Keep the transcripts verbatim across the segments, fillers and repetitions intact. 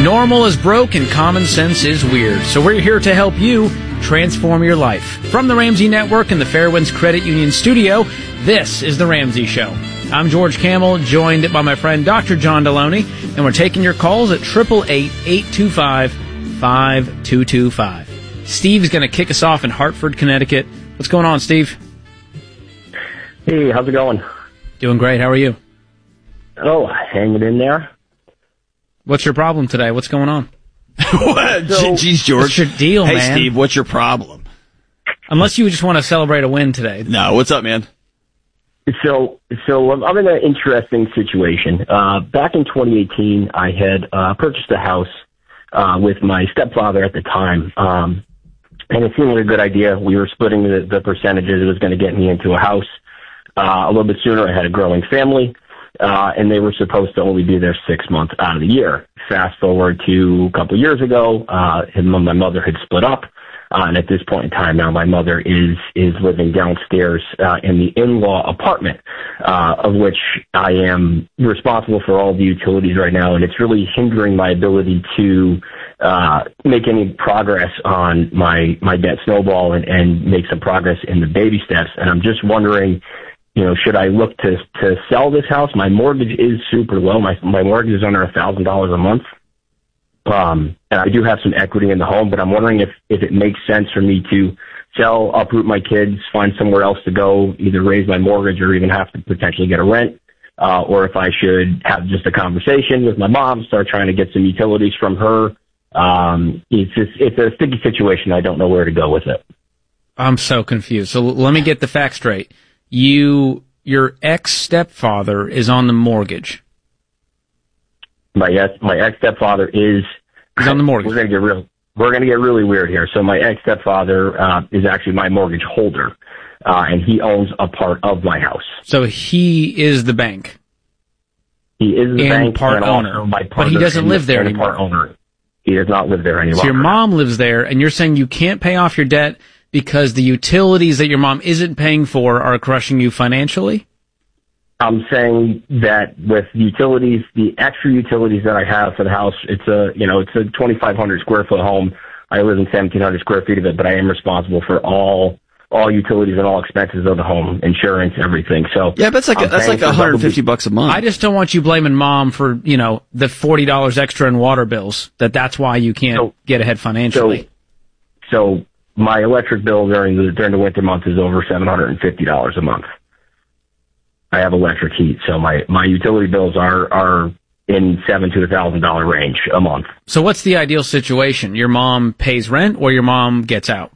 Normal is broke and common sense is weird. So we're here to help you transform your life. From the Ramsey Network and the Fairwinds Credit Union studio, this is The Ramsey Show. I'm George Camel, joined by my friend Doctor John Deloney, and we're taking your calls at eight eight eight, eight two five, five two two five. Steve's going to kick us off in Hartford, Connecticut. What's going on, Steve? Hey, how's it going? Doing great. How are you? Oh, hanging in there. What's your problem today? What's going on? What? So, Jeez, George. What's your deal, hey, man? Hey, Steve, what's your problem? Unless you just want to celebrate a win today. No, what's up, man? So, so I'm in an interesting situation. Uh, back in twenty eighteen, I had uh, purchased a house uh, with my stepfather at the time, um, and it seemed like a good idea. We were splitting the, the percentages. It was going to get me into a house uh, a little bit sooner. I had a growing family. Uh, and they were supposed to only be there six months out of the year. Fast forward to a couple of years ago, uh, him and my mother had split up. Uh, and at this point in time now, my mother is, is living downstairs, uh, in the in-law apartment, uh, of which I am responsible for all the utilities right now. And it's really hindering my ability to, uh, make any progress on my, my debt snowball and, and make some progress in the baby steps. And I'm just wondering, you know, should I look to to sell this house? My mortgage is super low. My my mortgage is under a thousand dollars a month, um, and I do have some equity in the home. But I'm wondering if if it makes sense for me to sell, uproot my kids, find somewhere else to go, either raise my mortgage or even have to potentially get a rent, uh, or if I should have just a conversation with my mom, start trying to get some utilities from her. Um, it's just it's a sticky situation. I don't know where to go with it. I'm so confused. So let me get the facts straight. You, your ex-stepfather is on the mortgage. My ex, my ex-stepfather is He's on the mortgage. We're gonna get real. We're gonna get really weird here. So my ex-stepfather uh, is actually my mortgage holder, uh, and he owns a part of my house. So he is the bank. He is the and bank part and owner, also my but he doesn't live there and anymore. Part owner. He does not live there anymore. So your mom lives there, and you're saying you can't pay off your debt because the utilities that your mom isn't paying for are crushing you financially? I'm saying that with utilities, the extra utilities that I have for the house, it's a, you know, it's a twenty-five hundred square foot home. I live in seventeen hundred square feet of it, but I am responsible for all, all utilities and all expenses of the home, insurance, everything. So yeah, but that's like, a, that's like one hundred fifty bucks a month. I just don't want you blaming mom for, you know, the forty dollars extra in water bills, that that's why you can't so, get ahead financially. So, so my electric bill during the during the winter months is over seven hundred and fifty dollars a month. I have electric heat, so my, my utility bills are are in seven to a thousand dollar range a month. So what's the ideal situation? Your mom pays rent, or your mom gets out?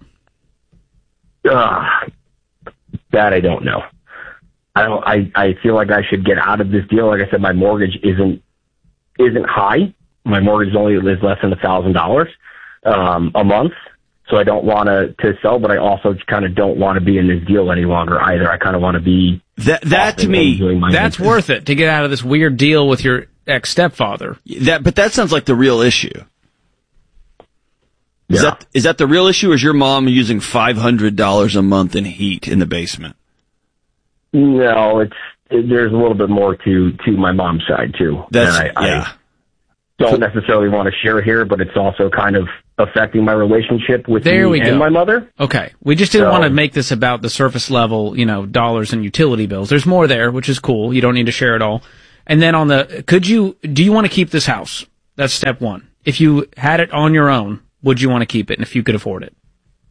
Uh, that I don't know. I don't. I I feel like I should get out of this deal. Like I said, my mortgage isn't isn't high. My mortgage only is less than a thousand dollars um, a month. So I don't want to to sell, but I also kind of don't want to be in this deal any longer either. I kind of want to be that that to me that's business. Worth it to get out of this weird deal with your ex stepfather. That, but that sounds like the real issue. Is Yeah. that is that the real issue? Or is your mom using five hundred dollars a month in heat in the basement? No, it's it, there's a little bit more to to my mom's side too. That's I, yeah. I don't necessarily want to share here, but it's also kind of affecting my relationship with there me we and go. my mother. Okay, we just didn't So, want to make this about the surface level, you know, dollars and utility bills. There's more there, which is cool. You don't need to share it all. And then on the, could you, do you want to keep this house? That's step one. If you had it on your own, would you want to keep it, and if you could afford it?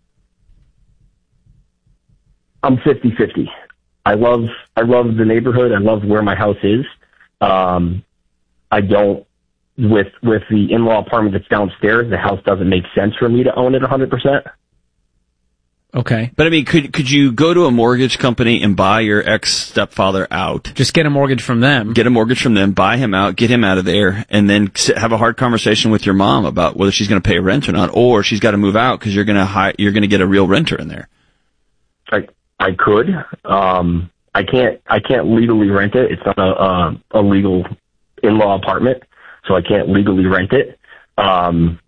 I'm fifty-fifty. I love I love the neighborhood. I love where my house is. Um, I don't with with the in-law apartment that's downstairs. The house doesn't make sense for me to own it one hundred percent. Okay, but I mean, could could you go to a mortgage company and buy your ex stepfather out? Just get a mortgage from them. Get a mortgage from them, buy him out, get him out of there, and then sit, have a hard conversation with your mom about whether she's going to pay rent or not, or she's got to move out because you're going to hi- you're going to get a real renter in there. I I could. Um, I can't. I can't legally rent it. It's not a a, a legal in-law apartment, so I can't legally rent it. Um,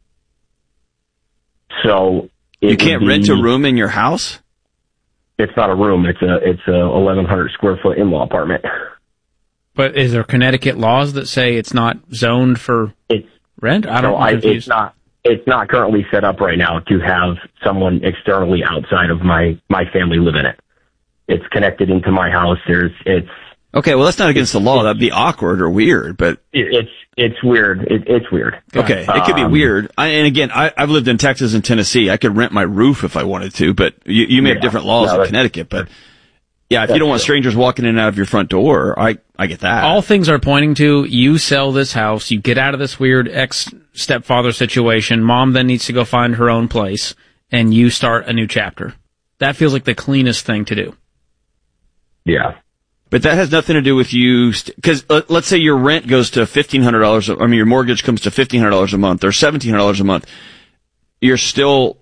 so. You can't rent a room in your house? It's not a room. It's a it's a eleven hundred square foot in-law apartment. But is there Connecticut laws that say it's not zoned for it's Rent? I don't so know. I, it's not it's not currently set up right now to have someone externally outside of my, my family live in it. It's connected into my house. There's it's Okay, well, that's not against the law. That'd be awkward or weird, but it, it's it's weird. It, it's weird. Okay, it could be Um, weird. I, and again, I, I've lived in Texas and Tennessee. I could rent my roof if I wanted to, but you, you may have Yeah. different laws No, in that's- Connecticut. But yeah, if you that's don't want true. strangers walking in and out of your front door, I I get that. All things are pointing to you sell this house, you get out of this weird ex-stepfather situation, mom then needs to go find her own place, and you start a new chapter. That feels like the cleanest thing to do. Yeah. But that has nothing to do with you, because st- let's say your rent goes to fifteen hundred dollars, I mean, your mortgage comes to fifteen hundred dollars a month or seventeen hundred dollars a month. You're still,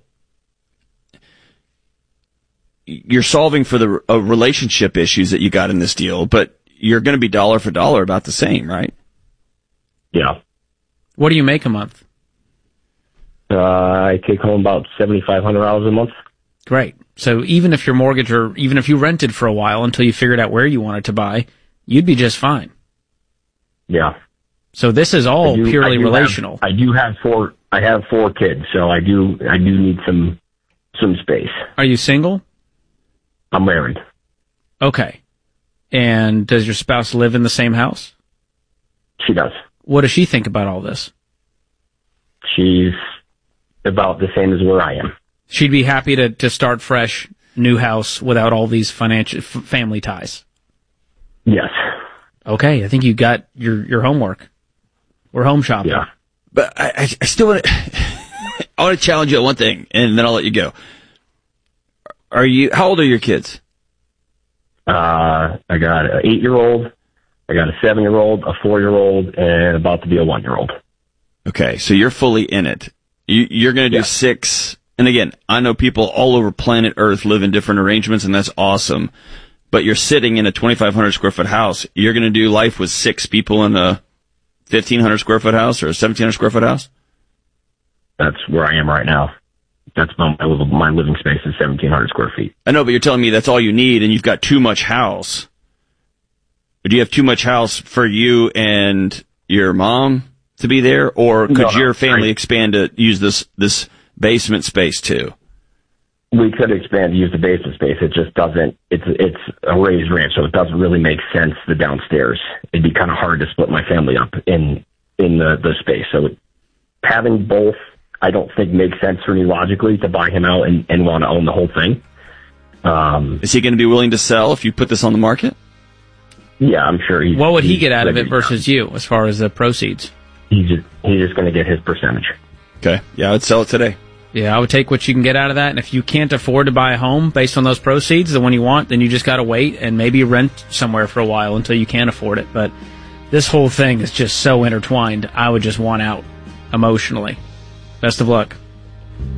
you're solving for the uh, relationship issues that you got in this deal, but you're going to be dollar for dollar about the same, right? Yeah. What do you make a month? Uh, I take home about seventy-five hundred dollars a month. Great. So even if your mortgage or even if you rented for a while until you figured out where you wanted to buy, you'd be just fine. Yeah. So this is all I do- purely I do relational. Have, I do have four. I have four kids, so I do. I do need some some space. Are you single? I'm married. Okay. And does your spouse live in the same house? She does. What does she think about all this? She's about the same as where I am. She'd be happy to, to start fresh, new house without all these financial f- family ties. Yes. Okay, I think you got your, your homework. We're home shopping. Yeah. But I, I, I still want to, I want to challenge you on one thing, and then I'll let you go. Are you, how old are your kids? Uh, I got an eight-year-old, I got a seven-year-old, a four-year-old, and about to be a one-year-old. Okay, so you're fully in it. You, you're going to do Yeah. six. And again, I know people all over planet Earth live in different arrangements, and that's awesome. But you're sitting in a twenty-five hundred square foot house. You're going to do life with six people in a fifteen hundred square foot house or a seventeen hundred square foot house? That's where I am right now. That's my, my living space is seventeen hundred square feet. I know, but you're telling me that's all you need, and you've got too much house. Do you have too much house for you and your mom to be there, or could No, no, your family I- expand to use this this basement space too? We could expand to use the basement space. It just doesn't. It's it's a raised ranch, so it doesn't really make sense. The downstairs, it'd be kind of hard to split my family up in in the the space. So having both, I don't think makes sense for me logically to buy him out and, and want to own the whole thing. Um, Is he going to be willing to sell if you put this on the market? yeah, I'm sure he's. What would he he's get out of it ready. versus you as far as the proceeds? He's just he's just going to get his percentage. Okay, yeah, I'd sell it today. Yeah, I would take what you can get out of that. And if you can't afford to buy a home based on those proceeds, the one you want, then you just got to wait and maybe rent somewhere for a while until you can afford it. But this whole thing is just so intertwined. I would just want out emotionally. Best of luck.